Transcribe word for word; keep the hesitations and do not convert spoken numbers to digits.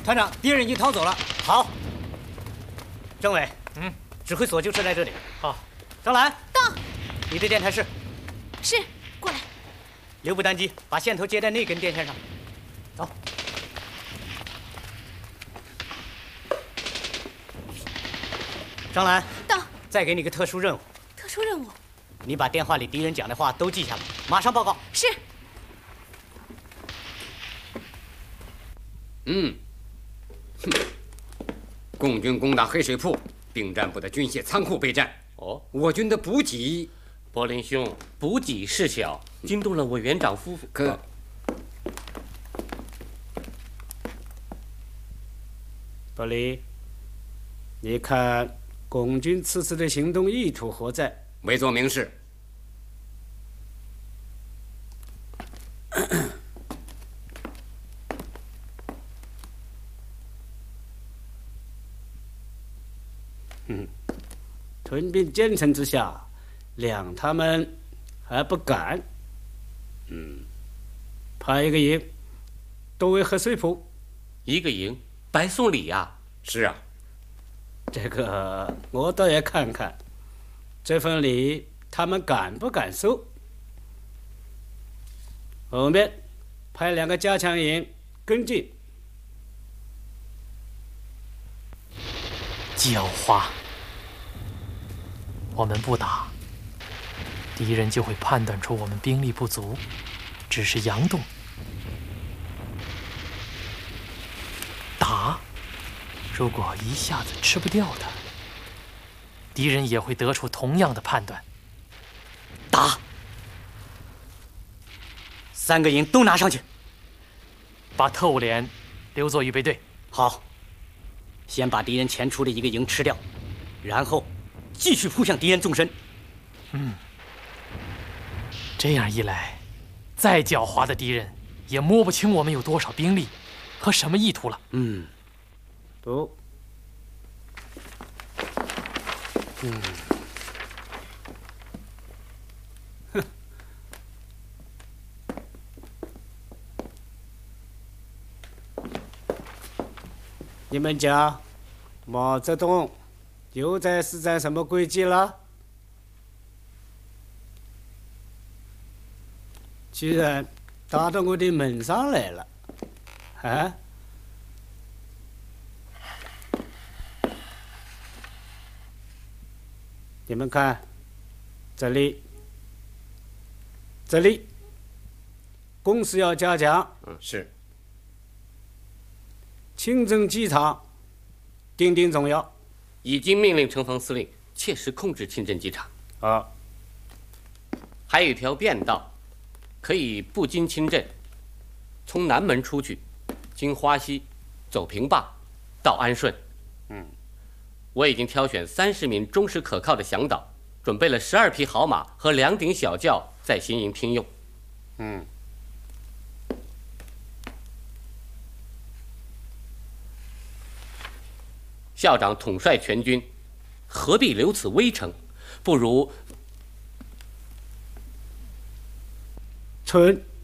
团长，敌人已经逃走了。 好。政委，嗯，指挥所就设在这里。 好。 张兰， 到。 你的电台是？ 是，过来。 留步单机，把线头接在那根电线上。走。张兰， 到。 再给你个特殊任务。 特殊任务。 你把电话里敌人讲的话都记下来，马上报告。 是。 嗯。哼。共军攻打黑水铺，兵站部的军械仓库备战。 哦， 我军的补给， 柏林兄，补给事小，惊动了委员长夫妇。 可。 伯离，你看共军此次的行动意图何在？ 未作明示。 嗯，屯兵坚城之下，谅他们还不敢。嗯，派一个营，都为黑水铺。 一个营，白送礼呀、啊？ 是啊。 这个我倒要看看，这份礼他们敢不敢收。后面派两个加强营跟进。 狡猾！我们不打，敌人就会判断出我们兵力不足，只是佯动。打，如果一下子吃不掉他，敌人也会得出同样的判断。 打！三个营都拿上去， 把特务连留作预备队。 好。先把敌人前出的一个营吃掉，然后继续扑向敌人纵深。 嗯，这样一来，再狡猾的敌人也摸不清我们有多少兵力和什么意图了。 嗯， 都，嗯，哼，你们讲，毛泽东又在施展什么诡计了？居然打到我的门上来了，啊！你们看，这里，这里，攻势要加强。 嗯，是。 清真机场顶顶重要， 已经命令城防司令切实控制清真机场。 啊， 还有一条便道，可以不经清镇，从南门出去，经花溪，走平坝，到安顺。 嗯， 我已经挑选三十名忠实可靠的向导，准备了十二匹好马和两顶小轿，在新营听用。 嗯。 校长统帅全军，何必留此危城？不如春。